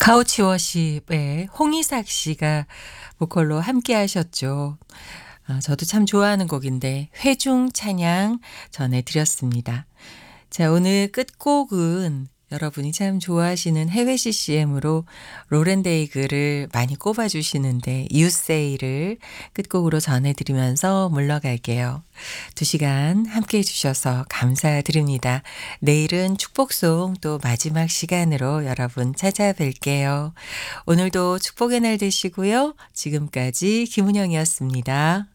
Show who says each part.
Speaker 1: 카우치 워십의 홍이삭 씨가 보컬로 함께 하셨죠. 저도 참 좋아하는 곡인데 회중 찬양 전해드렸습니다. 자, 오늘 끝곡은 여러분이 참 좋아하시는 해외 CCM으로 로렌데이그를 많이 꼽아주시는데 유세이를 끝곡으로 전해드리면서 물러갈게요. 2시간 함께 해주셔서 감사드립니다. 내일은 축복송 또 마지막 시간으로 여러분 찾아뵐게요. 오늘도 축복의 날 되시고요. 지금까지 김은영이었습니다.